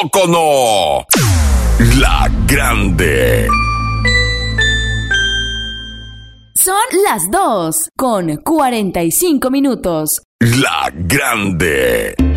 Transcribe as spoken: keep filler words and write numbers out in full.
poco no? La Grande. Son las dos con cuarenta y cinco minutos. La Grande.